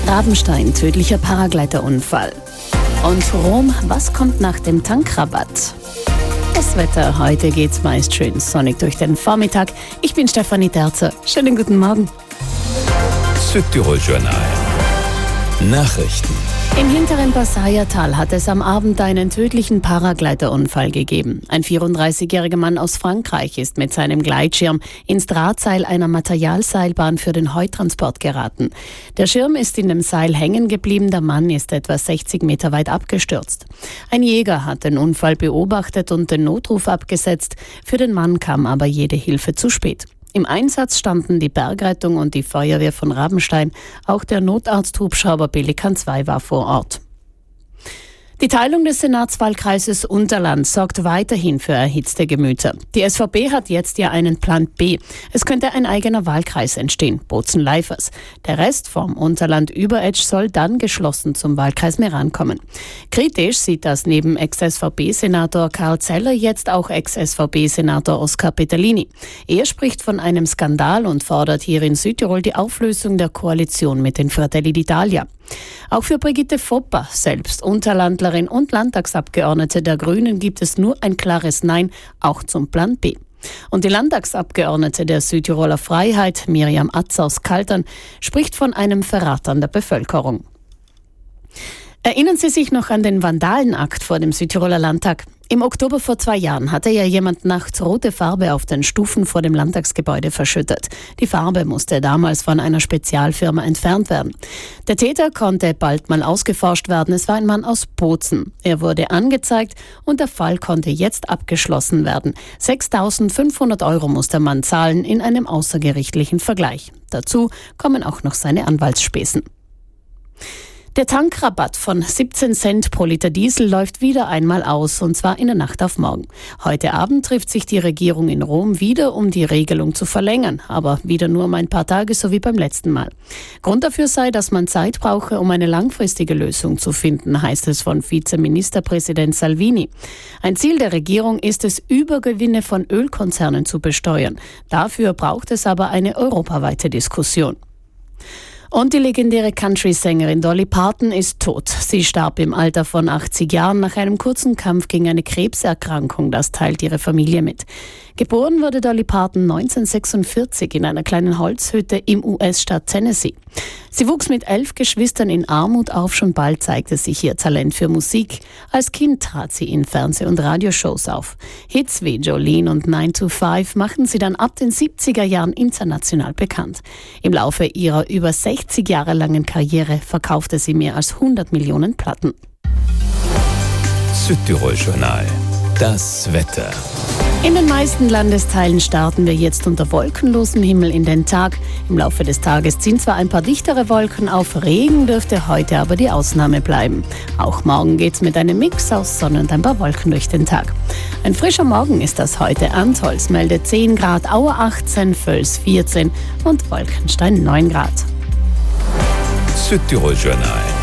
Rabenstein, tödlicher Paragleiterunfall. Und Rom, was kommt nach dem Tankrabatt? Das Wetter, heute geht's meist schön sonnig durch den Vormittag. Ich bin Stefanie Terzer. Schönen guten Morgen. Südtirol Journal. Nachrichten. Im hinteren Passaiertal hat es am Abend einen tödlichen Paragleiterunfall gegeben. Ein 34-jähriger Mann aus Frankreich ist mit seinem Gleitschirm ins Drahtseil einer Materialseilbahn für den Heutransport geraten. Der Schirm ist in dem Seil hängen geblieben, der Mann ist etwa 60 Meter weit abgestürzt. Ein Jäger hat den Unfall beobachtet und den Notruf abgesetzt. Für den Mann kam aber jede Hilfe zu spät. Im Einsatz standen die Bergrettung und die Feuerwehr von Rabenstein. Auch der Notarzthubschrauber Pelikan 2 war vor Ort. Die Teilung des Senatswahlkreises Unterland sorgt weiterhin für erhitzte Gemüter. Die SVP hat jetzt ja einen Plan B. Es könnte ein eigener Wahlkreis entstehen, Bozen-Leifers. Der Rest vom Unterland Überetsch soll dann geschlossen zum Wahlkreis Meran kommen. Kritisch sieht das neben Ex-SVP-Senator Karl Zeller jetzt auch Ex-SVP-Senator Oskar Peterlini. Er spricht von einem Skandal und fordert hier in Südtirol die Auflösung der Koalition mit den Fratelli d'Italia. Auch für Brigitte Fopper, selbst Unterlandlerin und Landtagsabgeordnete der Grünen, gibt es nur ein klares Nein, auch zum Plan B. Und die Landtagsabgeordnete der Südtiroler Freiheit, Miriam Atz aus Kaltern, spricht von einem Verrat an der Bevölkerung. Erinnern Sie sich noch an den Vandalenakt vor dem Südtiroler Landtag? Im Oktober vor 2 Jahren hatte ja jemand nachts rote Farbe auf den Stufen vor dem Landtagsgebäude verschüttet. Die Farbe musste damals von einer Spezialfirma entfernt werden. Der Täter konnte bald mal ausgeforscht werden. Es war ein Mann aus Bozen. Er wurde angezeigt und der Fall konnte jetzt abgeschlossen werden. 6.500 € muss der Mann zahlen in einem außergerichtlichen Vergleich. Dazu kommen auch noch seine Anwaltsspesen. Der Tankrabatt von 17 Cent pro Liter Diesel läuft wieder einmal aus, und zwar in der Nacht auf morgen. Heute Abend trifft sich die Regierung in Rom wieder, um die Regelung zu verlängern, aber wieder nur um ein paar Tage, so wie beim letzten Mal. Grund dafür sei, dass man Zeit brauche, um eine langfristige Lösung zu finden, heißt es von Vizeministerpräsident Salvini. Ein Ziel der Regierung ist es, Übergewinne von Ölkonzernen zu besteuern. Dafür braucht es aber eine europaweite Diskussion. Und die legendäre Country-Sängerin Dolly Parton ist tot. Sie starb im Alter von 80 Jahren nach einem kurzen Kampf gegen eine Krebserkrankung. Das teilt ihre Familie mit. Geboren wurde Dolly Parton 1946 in einer kleinen Holzhütte im US-Staat Tennessee. Sie wuchs mit 11 Geschwistern in Armut auf. Schon bald zeigte sich ihr Talent für Musik. Als Kind trat sie in Fernseh- und Radioshows auf. Hits wie Jolene und 9 to 5 machten sie dann ab den 70er Jahren international bekannt. Im Laufe ihrer über 60 Jahre langen Karriere verkaufte sie mehr als 100 Millionen Platten. Südtirol Journal. Das Wetter. In den meisten Landesteilen starten wir jetzt unter wolkenlosem Himmel in den Tag. Im Laufe des Tages ziehen zwar ein paar dichtere Wolken auf, Regen dürfte heute aber die Ausnahme bleiben. Auch morgen geht's mit einem Mix aus Sonne und ein paar Wolken durch den Tag. Ein frischer Morgen ist das heute. Antholz meldet 10 Grad, Auer 18, Völs 14 und Wolkenstein 9 Grad. Südtirol Journal.